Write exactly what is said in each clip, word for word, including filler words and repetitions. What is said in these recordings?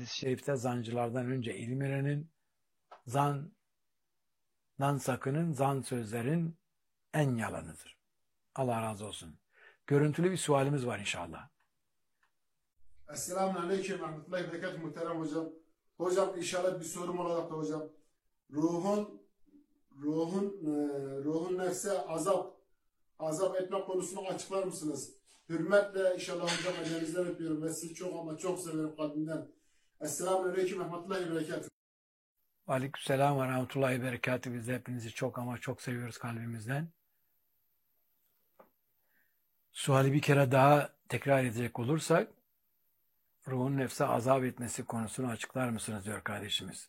hadis-i şerifte zancılardan önce ilim öğrenin, zandan sakının, zan sözlerin en yalanıdır. Allah razı olsun. Görüntülü bir sualimiz var inşallah. Esselamun Aleyküm ve Rahmetullahi ve Berekatuhu muhterem hocam. Hocam inşallah bir sorum olarak da hocam. Ruhun ruhun e, ruhun nefse azap azap etme konusunu açıklar mısınız? Hürmetle inşallah hocam ellerinizden öpüyorum ve sizi çok ama çok severim kalbimden. Esselamun Aleyküm ve Rahmetullahi ve Berekatuhu. Aleykümselam ve Rahmetullahi ve Berekatuhu. Biz de hepinizi çok ama çok seviyoruz kalbimizden. Suali bir kere daha tekrar edecek olursak, ruhun nefse azap etmesi konusunu açıklar mısınız diyor kardeşimiz.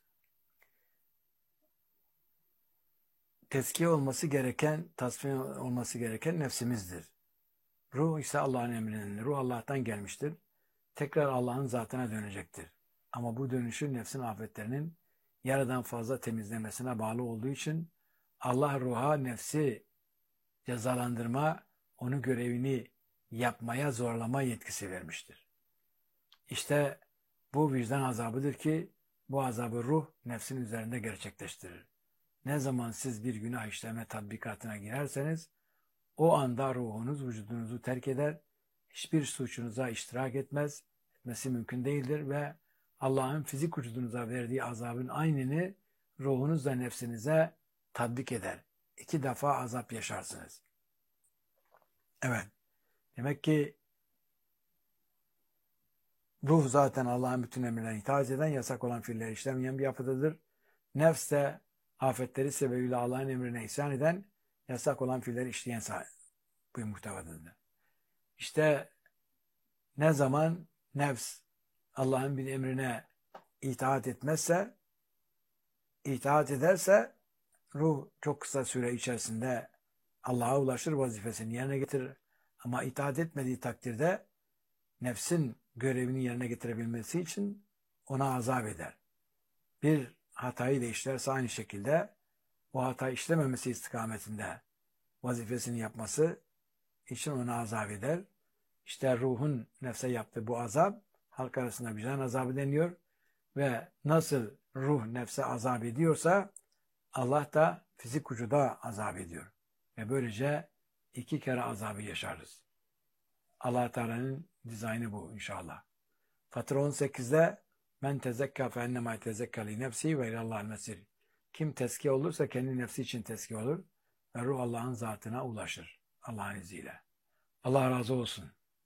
Tezkiye olması gereken, tasfiye olması gereken nefsimizdir. Ruh ise Allah'ın emrinden, ruh Allah'tan gelmiştir. Tekrar Allah'ın zatına dönecektir. Ama bu dönüşü nefsin afetlerinin yarıdan fazla temizlemesine bağlı olduğu için Allah ruha nefsi cezalandırma, onu görevini yapmaya zorlama yetkisi vermiştir. İşte bu vicdan azabıdır ki bu azabı ruh nefsin üzerinde gerçekleştirir. Ne zaman siz bir günah işleme tatbikatına girerseniz o anda ruhunuz vücudunuzu terk eder, hiçbir suçunuza iştirak etmez, etmesi mümkün değildir ve Allah'ın fizik vücudunuza verdiği azabın aynını ruhunuzla nefsinize tatbik eder. İki defa azap yaşarsınız. Evet, demek ki ruh zaten Allah'ın bütün emirlerine itaat eden, yasak olan fiilleri işlemeyen bir yapıdadır. Nefs de afetleri sebebiyle Allah'ın emrine isyan eden, yasak olan fiilleri işleyen bir muhtevadadır. İşte ne zaman nefs Allah'ın bir emrine itaat etmezse, itaat ederse ruh çok kısa süre içerisinde Allah'a ulaşır, vazifesini yerine getirir. Ama itaat etmediği takdirde nefsin görevini yerine getirebilmesi için ona azap eder. Bir hatayı da işlerse aynı şekilde o hatayı işlememesi istikametinde vazifesini yapması için ona azap eder. İşte ruhun nefse yaptığı bu azap halk arasında vicdan azabı deniyor ve nasıl ruh nefse azap ediyorsa Allah da fizik vücuda azap ediyor. Ve böylece iki kere azabı yaşarız. Allah Teala'nın dizaynı bu inşallah. Fatır on sekizde men tezekka fe ennemâ tezekka li nefsi ve ilallâhil mesir. Kim tezkiye olursa kendi nefsi için tezkiye olur ve ruh Allah'ın zatına ulaşır. Allah'ın izniyle. Allah razı olsun.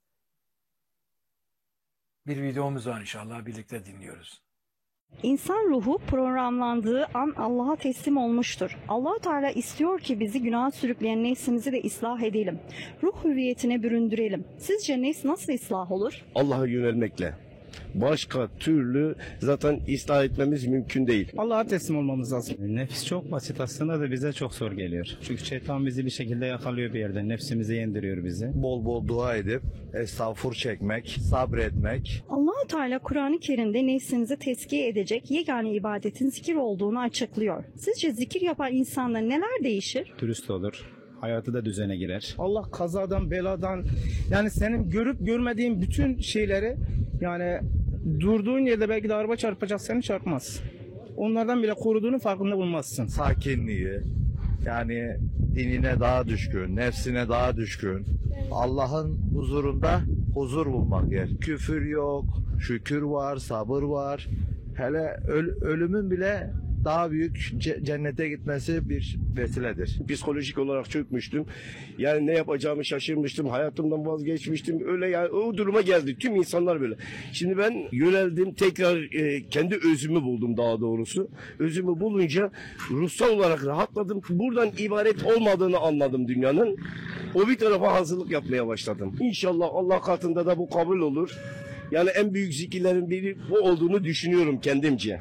Bir videomuz var inşallah, birlikte dinliyoruz. İnsan ruhu programlandığı an Allah'a teslim olmuştur. Allah Teala istiyor ki bizi günaha sürükleyen nefsimizi de ıslah edelim. Ruh hüviyetine büründürelim. Sizce nefs nasıl ıslah olur? Allah'a yönelmekle. Başka türlü zaten ıslah etmemiz mümkün değil. Allah'a teslim olmamız lazım. Nefis çok basit aslında da bize çok zor geliyor. Çünkü şeytan bizi bir şekilde yakalıyor bir yerde. Nefsimizi yendiriyor bizi. Bol bol dua edip estağfur çekmek, sabretmek. Allah Teala Kur'an-ı Kerim'de nefsinizi tezkiye edecek yegane ibadetin zikir olduğunu açıklıyor. Sizce zikir yapan insanda neler değişir? Dürüst olur. Hayatı da düzene girer. Allah kazadan, beladan, yani senin görüp görmediğin bütün şeyleri, yani durduğun yerde belki de araba çarpacak, seni çarpmaz. Onlardan bile koruduğunun farkında bulmazsın. Sakinliği, yani dinine daha düşkün, nefsine daha düşkün. Allah'ın huzurunda huzur bulmak yer. Küfür yok, şükür var, sabır var. Hele öl- ölümün bile daha büyük cennete gitmesi bir vesiledir. Psikolojik olarak çökmüştüm. Yani ne yapacağımı şaşırmıştım. Hayatımdan vazgeçmiştim. Öyle yani o duruma geldi. Tüm insanlar böyle. Şimdi ben yöneldim. Tekrar e, kendi özümü buldum daha doğrusu. Özümü bulunca ruhsal olarak rahatladım. Buradan ibaret olmadığını anladım dünyanın. O bir tarafa hazırlık yapmaya başladım. İnşallah Allah katında da bu kabul olur. Yani en büyük zikirlerin biri bu olduğunu düşünüyorum kendimce.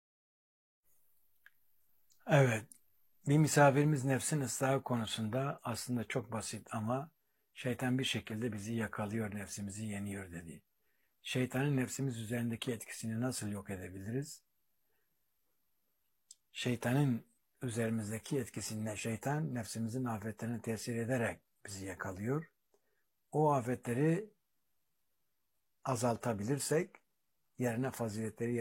Evet, bir misafirimiz nefsin ıslahı konusunda aslında çok basit ama şeytan bir şekilde bizi yakalıyor, nefsimizi yeniyor dedi. Şeytanın nefsimiz üzerindeki etkisini nasıl yok edebiliriz? Şeytanın üzerimizdeki etkisini, şeytan nefsimizin afetlerine tesir ederek bizi yakalıyor. O afetleri azaltabilirsek yerine faziletleri